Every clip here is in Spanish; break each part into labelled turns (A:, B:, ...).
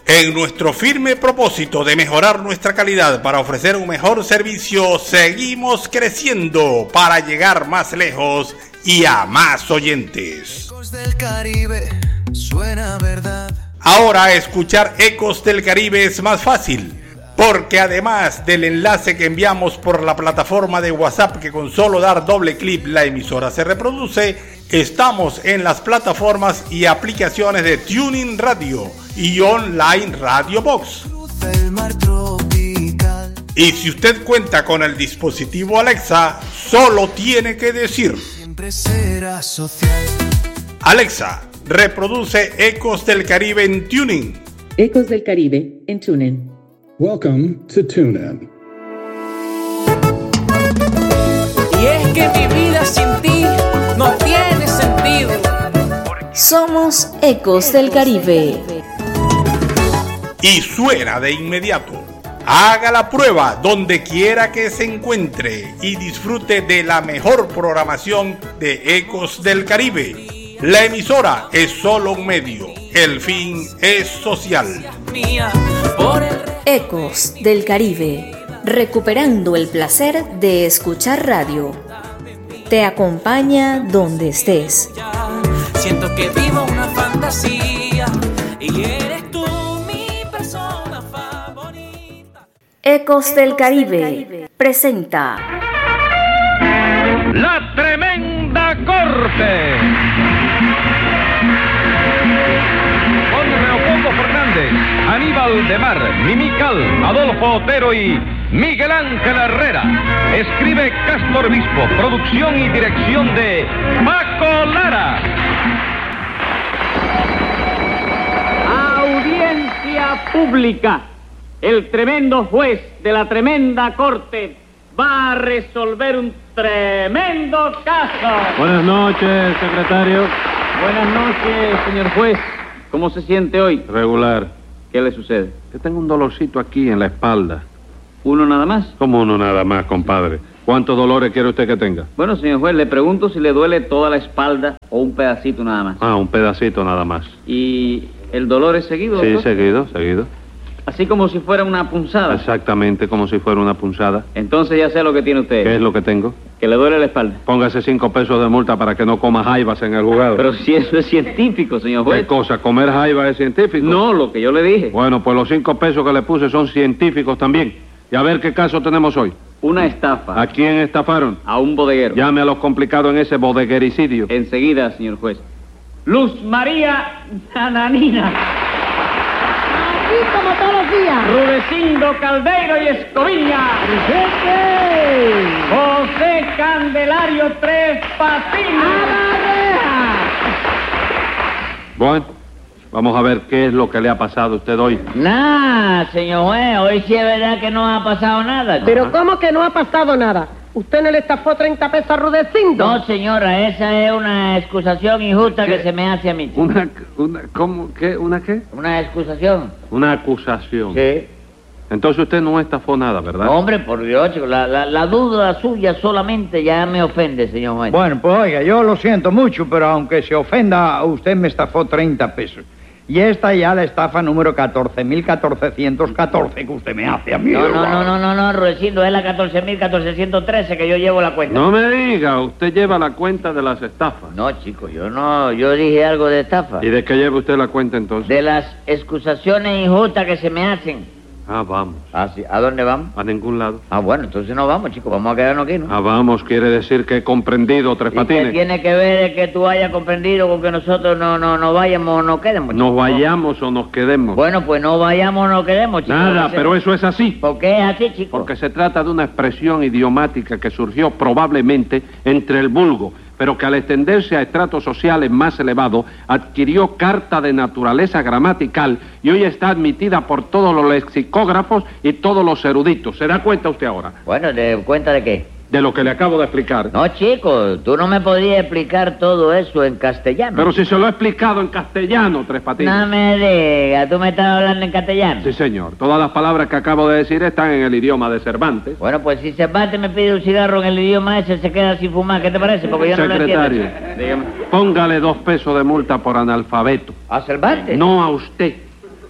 A: En nuestro firme propósito de mejorar nuestra calidad para ofrecer un mejor servicio, seguimos creciendo para llegar más lejos y a más oyentes.
B: Ecos del Caribe, suena verdad.
A: Ahora escuchar Ecos del Caribe es más fácil, porque además del enlace que enviamos por la plataforma de WhatsApp, que con solo dar doble clic la emisora se reproduce, estamos en las plataformas y aplicaciones de TuneIn Radio y Online Radio Box. Y si usted cuenta con el dispositivo Alexa, solo tiene que decir:
B: siempre será social.
A: Alexa, reproduce Ecos del Caribe en TuneIn.
C: Ecos del Caribe en TuneIn.
D: Welcome to TuneIn.
E: Y es que mi vida sin ti no tiene sentido.
F: Somos Ecos del Caribe.
A: Y suena de inmediato. Haga la prueba donde quiera que se encuentre y disfrute de la mejor programación de Ecos del Caribe. La emisora es solo un medio, el fin es social.
F: Ecos del Caribe, recuperando el placer de escuchar radio. Te acompaña donde estés.
E: Siento que vivo una fantasía y eres tú mi persona favorita.
F: Ecos del Caribe presenta
G: La Tremenda Corte con Leopoldo Fernández, Aníbal de Mar, Mimical, Adolfo Otero y Miguel Ángel Herrera. Escribe Castro Obispo, producción y dirección de Paco Lara.
H: Audiencia pública. El tremendo juez de la tremenda corte va a resolver un tremendo caso.
I: Buenas noches, secretario.
H: Buenas noches, señor juez. ¿Cómo se siente hoy?
I: Regular.
H: ¿Qué le sucede?
I: Que tengo un dolorcito aquí en la espalda.
H: ¿Uno nada más?
I: ¿Cómo uno nada más, compadre? ¿Cuántos dolores quiere usted que tenga?
H: Bueno, señor juez, le pregunto si le duele toda la espalda o un pedacito nada más.
I: Ah, un pedacito nada más.
H: ¿Y el dolor es seguido,
I: Sí,
H: doctor?
I: seguido.
H: Así como si fuera una punzada.
I: Exactamente, como si fuera una punzada.
H: Entonces ya sé lo que tiene usted.
I: ¿Qué es lo que tengo?
H: Que le duele la espalda.
I: Póngase 5 pesos de multa para que no coma jaivas en el juzgado.
H: Pero si eso es científico, señor juez.
I: ¿Qué cosa? ¿Comer jaivas es científico?
H: No, lo que yo le dije.
I: Bueno, pues los 5 pesos que le puse son científicos también. Y a ver qué caso tenemos hoy.
H: Una estafa.
I: ¿A quién estafaron?
H: A un bodeguero.
I: Llame a los complicados en ese bodeguericidio.
H: Enseguida, señor juez. Luz María Nananina.
J: Aquí como todos los días.
H: Rudecindo Caldeiro y Escoviña.
J: ¡Presente!
H: José Candelario Tres Patines.
J: ¡A la reja!
I: Bueno, vamos a ver qué es lo que le ha pasado a usted hoy.
K: Nada, señor juez, hoy sí es verdad que no ha pasado nada.
J: Pero ¿cómo que no ha pasado nada? ¿Usted no le estafó 30 pesos a Rudecindo?
K: No, señora, esa es una excusación injusta que se me hace a mí.
I: ¿Cómo? ¿Qué? ¿Una qué?
K: ¿Una excusación?
I: Una acusación.
K: Sí.
I: Entonces usted no estafó nada, ¿verdad?
K: No, hombre, por Dios, chico, la duda suya solamente ya me ofende, señor juez.
L: Bueno, pues oiga, yo lo siento mucho, pero aunque se ofenda, usted me estafó 30 pesos. Y esta ya la estafa número 14.1414 que usted me hace a mí.
K: No, Rudecindo, es la 14.1413 que yo llevo la cuenta.
I: No me diga, usted lleva la cuenta de las estafas.
K: No, chico, yo dije algo de estafa.
I: ¿Y de qué lleva usted la cuenta entonces?
K: De las excusaciones injustas que se me hacen.
I: Ah, vamos.
K: Ah, sí. ¿A dónde vamos?
I: A ningún lado.
K: Ah, bueno, entonces no vamos, chicos. Vamos a quedarnos aquí, ¿no?
I: Ah, vamos, quiere decir que he comprendido, Tres Patines.
K: ¿Qué tiene que ver que tú hayas comprendido con que nosotros no vayamos o no quedemos, chicos?
I: ¿Nos vayamos o nos quedemos?
K: Bueno, pues no vayamos o no quedemos, chicos.
I: Nada, pero eso es así.
K: ¿Por qué es así, chicos?
I: Porque se trata de una expresión idiomática que surgió probablemente entre el vulgo, pero que al extenderse a estratos sociales más elevados adquirió carta de naturaleza gramatical y hoy está admitida por todos los lexicógrafos y todos los eruditos. ¿Se da cuenta usted ahora?
K: Bueno, ¿de cuenta de qué?
I: De lo que le acabo de explicar.
K: No, chico, tú no me podrías explicar todo eso en castellano.
I: Pero si se lo he explicado en castellano, Tres Patines.
K: No me digas, ¿tú me estás hablando en castellano?
I: Sí, señor. Todas las palabras que acabo de decir están en el idioma de Cervantes.
K: Bueno, pues si Cervantes me pide un cigarro en el idioma ese, se queda sin fumar. ¿Qué te parece? Porque yo no lo entiendo.
I: Secretario,
K: Dígame.
I: póngale 2 pesos de multa por analfabeto.
K: ¿A Cervantes?
I: No a usted.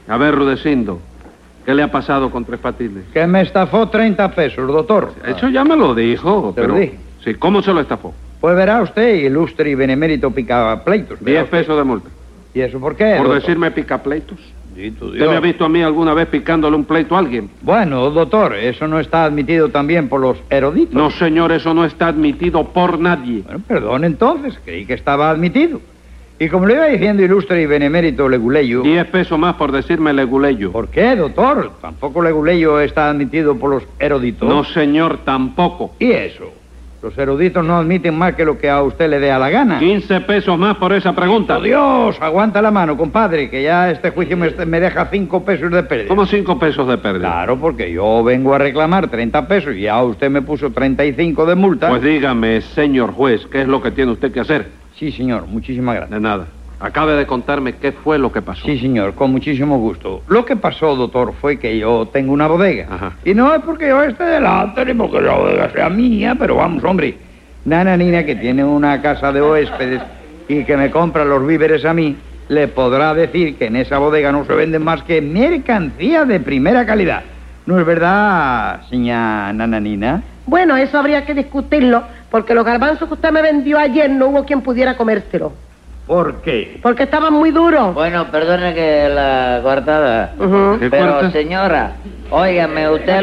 I: A ver, Rudecindo, ¿qué le ha pasado con Tres Patines?
L: Que me estafó 30 pesos, doctor.
I: Eso ya me lo dijo,
L: ¿Te lo
I: pero...
L: dije?
I: Sí, ¿cómo se lo estafó?
L: Pues verá usted, ilustre y benemérito picapleitos.
I: 10 pesos de multa.
L: ¿Y eso por qué,
I: ¿Por
L: doctor?
I: decirme picapleitos?
L: Dito
I: ¿Usted
L: Dios.
I: me ha visto a mí alguna vez picándole un pleito a alguien?
L: Bueno, doctor, eso no está admitido también por los eruditos.
I: No, señor, eso no está admitido por nadie.
L: Bueno, perdón entonces, creí que estaba admitido. Y como le iba diciendo, ilustre y benemérito Leguleyo...
I: 10 pesos más por decirme leguleyo.
L: ¿Por qué, doctor? Tampoco Leguleyo está admitido por los eruditos.
I: No, señor, tampoco.
L: ¿Y eso? Los eruditos no admiten más que lo que a usted le dé a la gana.
I: 15 pesos más por esa pregunta.
L: ¡Oh, Dios! Aguanta la mano, compadre, que ya este juicio me deja 5 pesos de pérdida.
I: ¿Cómo 5 pesos de pérdida?
L: Claro, porque yo vengo a reclamar 30 pesos y ya usted me puso 35 de multa.
I: Pues dígame, señor juez, ¿qué es lo que tiene usted que hacer?
L: Sí, señor, muchísimas gracias.
I: De nada. Acabe de contarme qué fue lo que pasó.
L: Sí, señor, con muchísimo gusto. Lo que pasó, doctor, fue que yo tengo una bodega.
I: Ajá.
L: Y no es porque yo esté delante ni porque la bodega sea mía, pero vamos, hombre. Nananina, que tiene una casa de huéspedes y que me compra los víveres a mí, le podrá decir que en esa bodega no se venden más que mercancía de primera calidad. ¿No es verdad, señora Nananina?
J: Bueno, eso habría que discutirlo, porque los garbanzos que usted me vendió ayer no hubo quien pudiera comérselos.
L: ¿Por qué?
J: Porque estaban muy duros.
K: Bueno, perdone que la coartada.
J: Ujú.
K: Pero, señora, óigame, usted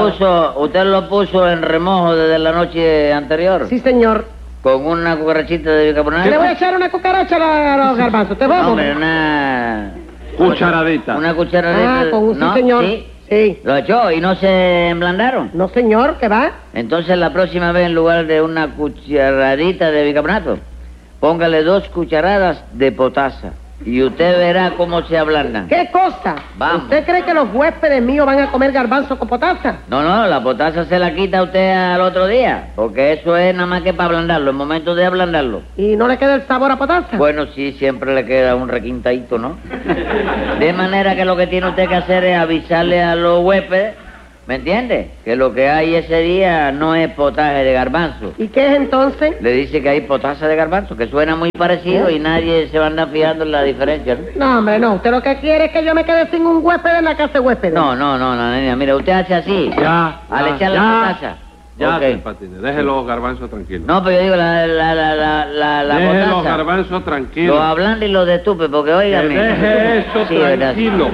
K: lo puso en remojo desde la noche anterior.
J: Sí, señor.
K: Con una cucarachita de bicarbonato.
J: Le voy a echar una cucaracha a los garbanzos. ¿Te
K: No,
J: vamos?
K: hombre, una...
I: Cucharadita.
K: Una cucharadita.
J: Ah, con un sí,
K: ¿No?
J: señor.
K: ¿Sí?
J: Sí.
K: ¿Lo echó y no se emblandaron?
J: No, señor, ¿qué va?
K: Entonces la próxima vez en lugar de una cucharadita de bicarbonato, póngale 2 cucharadas de potasa y usted verá cómo se ablandan.
J: ¿Qué cosa?
K: Vamos.
J: ¿Usted cree que los huéspedes míos van a comer garbanzos con potasa?
K: No, la potasa se la quita usted al otro día, porque eso es nada más que para ablandarlo, el momento de ablandarlo.
J: ¿Y no le queda el sabor a potasa?
K: Bueno, sí, siempre le queda un requintadito, ¿no? De manera que lo que tiene usted que hacer es avisarle a los huéspedes, ¿me entiende? Que lo que hay ese día no es potaje de garbanzo.
J: ¿Y qué es entonces?
K: Le dice que hay potasa de garbanzo, que suena muy parecido y nadie se va a andar fijando en la diferencia, ¿no?
J: No, hombre, no. Usted lo que quiere es que yo me quede sin un huésped en la casa de huéspedes.
K: No, niña, mira, usted hace así. Al echar la potasa.
I: Ya,
K: Ok.
I: Tres Patines, deje los garbanzos tranquilos.
K: No, pero yo digo la
I: Deje los
K: potasa.
I: garbanzos tranquilos.
K: Lo ablande y lo destupe, porque óigame.
I: Deje eso
K: Sí, ¿verdad?
I: tranquilo.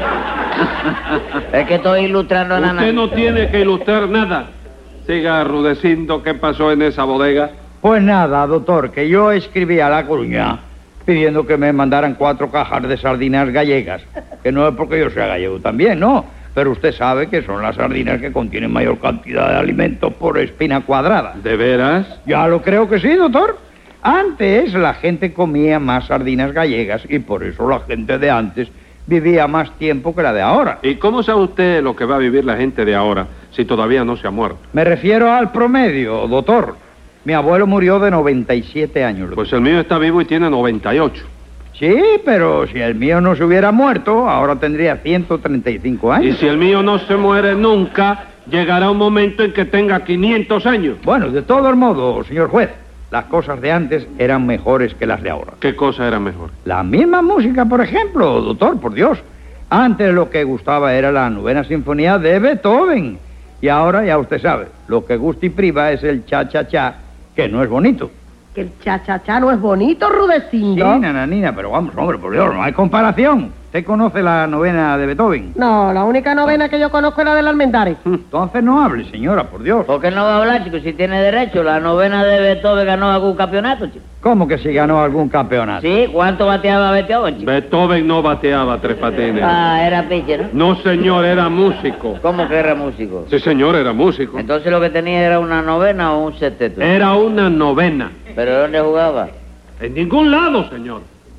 K: Es que estoy ilustrando a Nana.
I: Usted no tiene que ilustrar nada. Siga Rudecindo, ¿qué pasó en esa bodega?
L: Pues nada, doctor, que yo escribí a La Coruña pidiendo que me mandaran 4 cajas de sardinas gallegas. Que no es porque yo sea gallego también, no. Pero usted sabe que son las sardinas que contienen mayor cantidad de alimentos por espina cuadrada.
I: ¿De veras?
L: Ya lo creo que sí, doctor. Antes la gente comía más sardinas gallegas y por eso la gente de antes vivía más tiempo que la de ahora.
I: ¿Y cómo sabe usted lo que va a vivir la gente de ahora si todavía no se ha muerto?
L: Me refiero al promedio, doctor. Mi abuelo murió de 97 años.
I: Pues el mío está vivo y tiene 98.
L: Sí, pero si el mío no se hubiera muerto, ahora tendría 135 años.
I: Y si el mío no se muere nunca, llegará un momento en que tenga 500 años.
L: Bueno, de todos modos, señor juez, las cosas de antes eran mejores que las de ahora.
I: ¿Qué cosa era mejor?
L: La misma música, por ejemplo, doctor, por Dios. Antes lo que gustaba era la 9ª sinfonía de Beethoven. Y ahora, ya usted sabe, lo que gusta y priva es el cha-cha-cha, que no es bonito.
J: Que el cha-cha-cha no es bonito,
L: Sí,
J: Rudecindo.
L: nananina, pero vamos, hombre, por Dios, no hay comparación. ¿Usted conoce la 9ª de Beethoven?
J: No, la única novena que yo conozco es la del Almendares.
L: Entonces no hable, señora, por Dios.
K: ¿Por qué no va a hablar, chico? Si tiene derecho. La 9ª de Beethoven ganó algún campeonato, chico.
L: ¿Cómo que si ganó algún campeonato?
K: ¿Sí? ¿Cuánto bateaba Beethoven, chico?
I: Beethoven no bateaba, Tres Patines.
K: Ah, era pitcher, ¿no?
I: No, señor, era músico.
K: ¿Cómo que era músico?
I: Sí, señor, era músico.
K: Entonces lo que tenía era una novena o un sexteto.
I: Era una novena.
K: ¿Pero dónde jugaba?
I: En ningún lado, señor.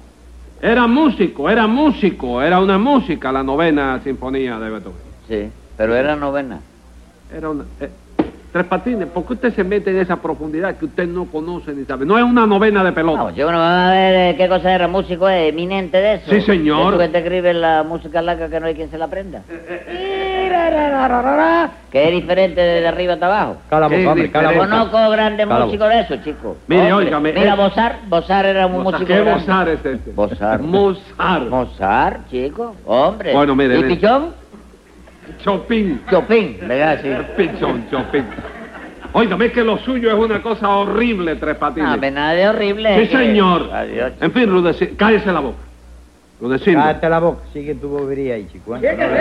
I: Era músico, era una música la 9ª sinfonía de Beethoven.
K: Sí, pero era novena.
I: Era una... Tres Patines, ¿por qué usted se mete en esa profundidad que usted no conoce ni sabe? No es una novena de pelota.
K: No, yo no va a ver qué cosa era músico, eminente de eso.
I: Sí, señor.
K: Eso que te escribe la música larga que no hay quien se la aprenda.
J: Mira,
K: que es diferente de arriba hasta abajo.
L: Cala boca, hombre, cala boca.
K: Conozco grandes
L: Cala
K: músicos de esos, chicos.
I: Mire,
K: Hombre,
I: óigame,
K: mira, Bozart era un músico
I: ¿Qué
K: grande.
I: Mozart es este?
K: Mozart. Mozart, chico. Hombre.
I: Bueno, mire,
K: ¿Y
I: mire.
K: Pichón?
I: Chopin.
K: Chopin, ¿verdad? Sí.
I: Chopin. Óigame, es que lo suyo es una cosa horrible, Tres Patines.
K: No, nada de horrible.
I: Sí,
K: es que-
I: señor.
K: Adiós.
I: En fin, Rudecindo, cállese la boca. Rudecindo,
L: Cállate la boca, sigue tu bobería ahí, chico.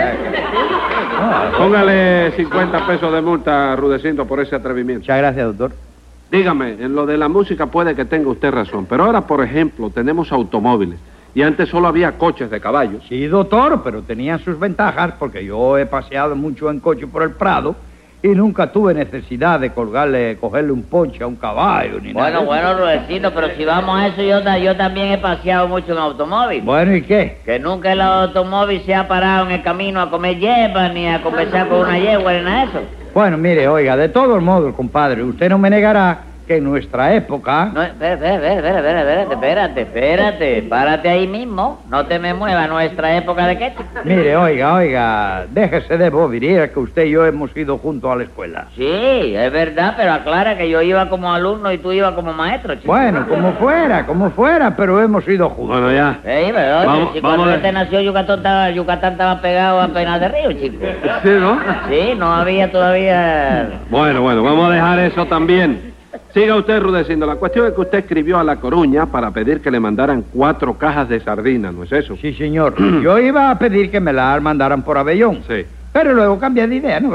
I: póngale 50 pesos de multa a Rudecindo por ese atrevimiento.
L: Muchas gracias, doctor.
I: Dígame, en lo de la música puede que tenga usted razón, pero ahora, por ejemplo, tenemos automóviles y antes solo había coches de caballos.
L: Sí, doctor, pero tenían sus ventajas porque yo he paseado mucho en coche por el Prado y nunca tuve necesidad de cogerle un ponche a un caballo ni nada.
K: Bueno, Rudecindo, pero si vamos a eso, yo también he paseado mucho en automóvil.
L: Bueno, ¿y qué?
K: Que nunca el automóvil se ha parado en el camino a comer hierba, ni a conversar con una yegua, ni nada de eso.
L: Bueno, mire, oiga, de todos modos, compadre, usted no me negará que en nuestra época...
K: No, espérate, párate ahí mismo, no te me muevas, nuestra época de qué, chico.
L: Mire, oiga, déjese de bobería que usted y yo hemos ido juntos a la escuela.
K: Sí, es verdad, pero aclara que yo iba como alumno y tú ibas como maestro, chico.
L: Bueno, como fuera, pero hemos ido juntos.
I: Bueno, ya.
K: Pero oye,
I: Vamos-
K: si
I: vamos
K: cuando
I: a-
K: este nació Yucatán estaba pegado a Penas de Río, chico.
I: Sí, ¿no?
K: Sí, no había todavía...
I: Bueno, vamos a dejar eso también. Siga usted, Rudecindo. La cuestión es que usted escribió a La Coruña para pedir que le mandaran 4 cajas de sardinas, ¿no es eso?
L: Sí, señor. Yo iba a pedir que me las mandaran por Avellón.
I: Sí.
L: Pero luego cambié de idea, ¿no?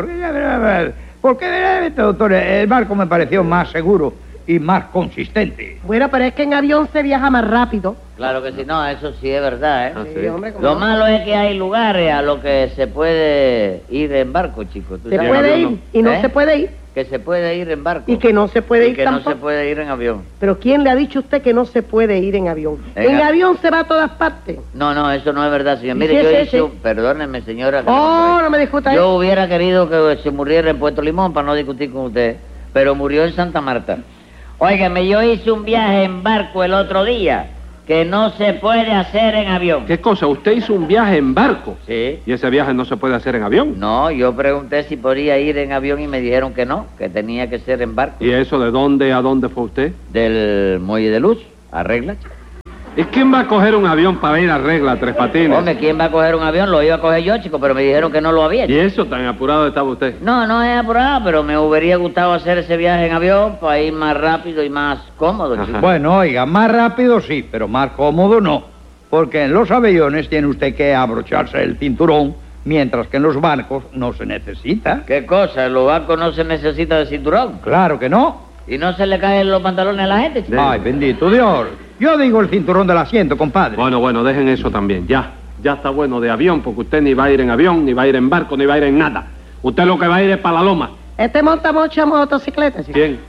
L: Porque, doctor, el barco me pareció más seguro y más consistente.
J: Bueno, pero es que en avión se viaja más rápido.
K: Claro que sí, no, eso sí es verdad, ¿eh?
I: Ah,
J: Sí, hombre, ¿cómo
K: Lo
J: no?
K: malo es que hay lugares a los que se puede ir en barco, chicos. ¿Tú
J: Se
K: sabes?
J: puede
I: avión
J: ir y no
K: ¿Eh?
J: se puede ir.
K: Que se puede ir en barco.
J: Y que no se puede
K: Y
J: ir
K: que no
J: tampoco.
K: se puede ir en avión.
J: Pero ¿quién le ha dicho a usted que no se puede ir en avión?
K: Venga.
J: En avión se va a todas partes.
K: No, eso no es verdad, señor.
J: ¿Y
K: Mire,
J: si
K: yo
J: es
K: hice
J: ese?
K: un... Perdóneme, señora. que
J: Oh, no me discuta
K: Yo
J: eso.
K: hubiera querido que se muriera en Puerto Limón para no discutir con usted, pero murió en Santa Marta. Óigame, yo hice un viaje en barco el otro día que no se puede hacer en avión.
I: ¿Qué cosa? ¿Usted hizo un viaje en barco?
K: Sí.
I: ¿Y ese viaje no se puede hacer en avión?
K: No, yo pregunté si podía ir en avión y me dijeron que no, que tenía que ser en barco.
I: ¿Y eso de dónde a dónde fue usted?
K: Del Muelle de Luz, arregla.
I: ¿Y quién va a coger un avión para ir a Regla, Tres Patines?
K: Hombre, ¿quién va a coger un avión? Lo iba a coger yo, chico, pero me dijeron que no lo había.
I: ¿Y eso tan apurado estaba usted?
K: No es apurado, pero me hubiera gustado hacer ese viaje en avión para ir más rápido y más cómodo, chico.
L: Bueno, oiga, más rápido sí, pero más cómodo no. Porque en los aviones tiene usted que abrocharse el cinturón, mientras que en los barcos no se necesita.
K: ¿Qué cosa? ¿En los barcos no se necesita de cinturón?
L: Claro que no.
K: ¿Y no se le caen los pantalones a la gente, chico?
L: Ay, bendito Dios. Yo digo el cinturón del asiento, compadre.
I: Bueno, dejen eso también, ya. Ya está bueno de avión, porque usted ni va a ir en avión, ni va a ir en barco, ni va a ir en nada. Usted lo que va a ir es para la loma.
J: Este monta mucha motocicleta, chico.
I: ¿Quién?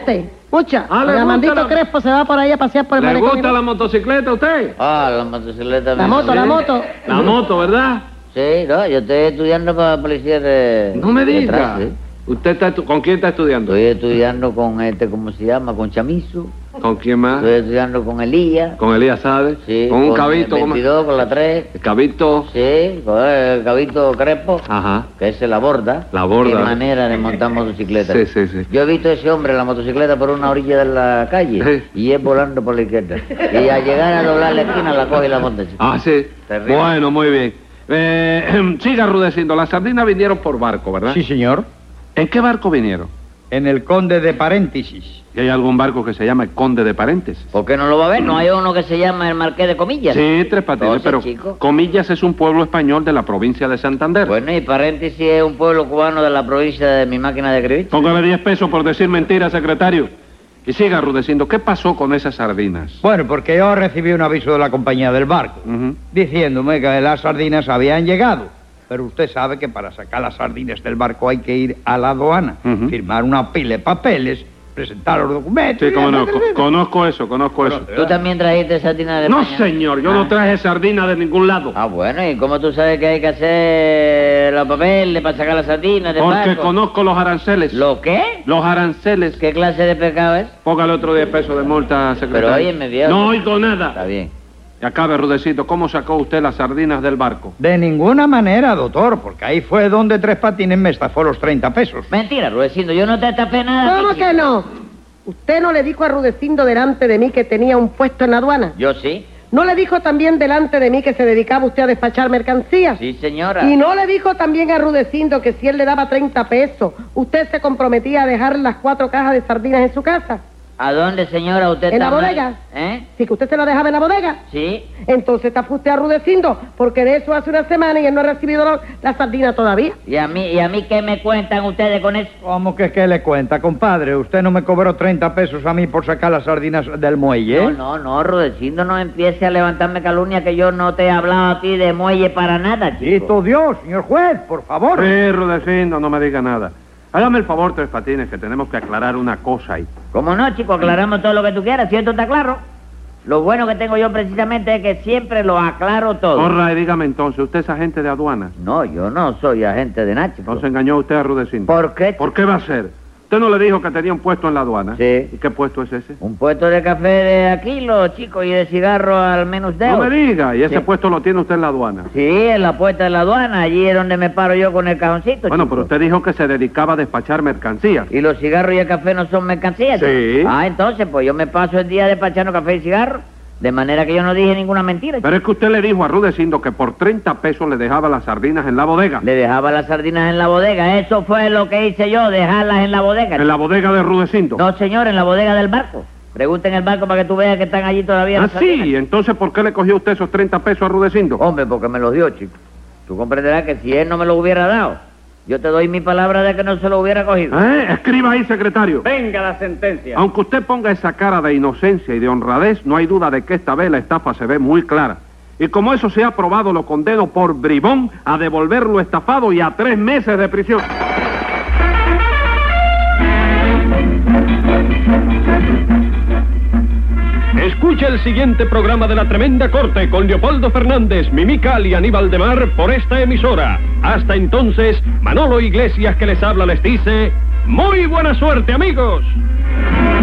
J: Mucha.
I: Ah, ¿le
J: El
I: gusta
J: Amandito
I: la-
J: Crespo se va por ahí a pasear por el
I: ¿Le
J: malecón.
I: gusta la motocicleta a usted?
K: Ah, la motocicleta.
J: La moto,
K: ¿Sí?
J: la moto.
I: La moto, ¿verdad?
K: Sí, no, yo estoy estudiando para policía de...
I: No me
K: de
I: diga.
K: tránsito, ¿sí?
I: ¿Usted está ¿Con quién está estudiando?
K: Estoy estudiando con ¿cómo se llama? Con Chamizo.
I: ¿Con quién más?
K: Estoy estudiando con Elías.
I: Con Elías Sade.
K: Sí,
I: Con un
K: con
I: cabito.
K: el
I: ¿cómo?
K: 22, con la 3.
I: El cabito.
K: Sí, con el cabito Crespo,
I: Ajá.
K: que ese la borda.
I: La borda.
K: Qué manera de montar motocicleta.
I: Sí.
K: Yo he visto a ese hombre en la motocicleta por una orilla de la calle y es volando por la izquierda. Y al llegar a doblar la esquina la coge y la monta, chico.
I: Ah, sí.
K: Terrible.
I: Bueno, muy bien. Siga, Rudecindo. Las sardinas vinieron por barco, ¿verdad?
L: Sí, señor.
I: ¿En qué barco vinieron?
L: En el Conde de Paréntesis.
I: ¿Y hay algún barco que se llama el Conde de Paréntesis?
K: ¿Por qué no lo va a ver? ¿No hay uno que se llama el Marqués de Comillas?
I: Sí, Tres Patines,
K: Entonces,
I: pero
K: chico.
I: Comillas es un pueblo español de la provincia de Santander.
K: Bueno, y Paréntesis es un pueblo cubano de la provincia de mi máquina de escribir.
I: Póngale 10 pesos por decir mentira, secretario. Y siga, Rudecindo, ¿qué pasó con esas sardinas?
L: Bueno, porque yo recibí un aviso de la compañía del barco, diciéndome que las sardinas habían llegado. Pero usted sabe que para sacar las sardinas del barco hay que ir a la aduana, firmar una pila de papeles, presentar los documentos.
I: Sí, cómo no, conozco eso.
K: ¿Tú también trajiste sardinas de
I: No,
K: España?
I: señor, yo no traje sardinas de ningún lado.
K: Ah, bueno, ¿y cómo tú sabes que hay que hacer los papeles para sacar las sardinas del
I: Porque
K: barco?
I: conozco los aranceles.
K: ¿Lo qué?
I: Los aranceles.
K: ¿Qué clase de pecado es?
I: Póngale otro 10 pesos de multa, secretario.
K: Pero óyeme, viejo.
I: No oigo nada.
K: Está bien.
I: Y acabe, Rudecindo, ¿cómo sacó usted las sardinas del barco?
L: De ninguna manera, doctor, porque ahí fue donde Tres Patines me estafó los 30 pesos.
K: Mentira, Rudecindo, yo no te estafé nada.
J: ¿Cómo que no? ¿Usted no le dijo a Rudecindo delante de mí que tenía un puesto en la aduana?
K: Yo sí.
J: ¿No le dijo también delante de mí que se dedicaba usted a despachar mercancías?
K: Sí, señora.
J: ¿Y no le dijo también a Rudecindo que si él le daba 30 pesos, usted se comprometía a dejar las 4 cajas de sardinas en su casa?
K: ¿A dónde, señora, usted
J: ¿En la
K: está mal?
J: bodega?
K: ¿Eh?
J: ¿Sí que usted se la dejaba en la bodega?
K: Sí.
J: Entonces está usted a Rudecindo, porque de eso hace una semana y él no ha recibido la sardina todavía.
K: ¿Y a mí qué me cuentan ustedes con eso?
L: ¿Cómo que qué le cuenta, compadre? ¿Usted no me cobró 30 pesos a mí por sacar las sardinas del muelle?
K: No, Rudecindo, no empiece a levantarme calumnia que yo no te he hablado a ti de muelle para nada, chico.
L: ¡Bendito Dios, señor juez, por favor!
I: Sí, Rudecindo, no me diga nada. Hágame el favor, Tres Patines, que tenemos que aclarar una cosa ahí.
K: ¿Cómo no, chico? Aclaramos todo lo que tú quieras, ¿cierto? ¿Está claro? Lo bueno que tengo yo precisamente es que siempre lo aclaro todo.
I: Corra y dígame entonces, ¿usted es agente de aduana?
K: No, yo no soy agente de Nacho.
I: Entonces engañó usted a Rudecindo.
K: ¿Por qué?
I: ¿Por qué va a ser? ¿Usted no le dijo que tenía un puesto en la aduana?
K: Sí.
I: ¿Y qué puesto es ese?
K: Un puesto de café de a kilo, chico, y de cigarro al menos de.
I: No me diga, ¿y ese
K: Sí.
I: puesto lo tiene usted en la aduana?
K: Sí, en la puerta de la aduana, allí es donde me paro yo con el cajoncito,
I: Bueno,
K: chico.
I: pero usted dijo que se dedicaba a despachar mercancías.
K: ¿Y los cigarros y el café no son mercancías?
I: Sí.
K: Ah, entonces, pues yo me paso el día despachando café y cigarro, de manera que yo no dije ninguna mentira.
I: Pero es que usted le dijo a Rudecindo que por 30 pesos le dejaba las sardinas en la bodega.
K: Le dejaba las sardinas en la bodega, eso fue lo que hice yo, dejarlas en la bodega.
I: ¿En la bodega de Rudecindo?
K: No, señor, en la bodega del barco. Pregunten el barco para que tú veas que están allí todavía
I: Ah,
K: las sardinas.
I: sí, entonces ¿por qué le cogió usted esos 30 pesos a Rudecindo?
K: Hombre, porque me los dio, chico. Tú comprenderás que si él no me lo hubiera dado, yo te doy mi palabra de que no se lo hubiera cogido.
I: Escriba ahí, secretario.
H: Venga la sentencia.
I: Aunque usted ponga esa cara de inocencia y de honradez, no hay duda de que esta vez la estafa se ve muy clara. Y como eso se ha probado, lo condeno por bribón a devolver lo estafado y a 3 meses de prisión.
G: Escucha el siguiente programa de La Tremenda Corte con Leopoldo Fernández, Mimical y Aníbal de Mar por esta emisora. Hasta entonces, Manolo Iglesias que les habla les dice, ¡muy buena suerte, amigos!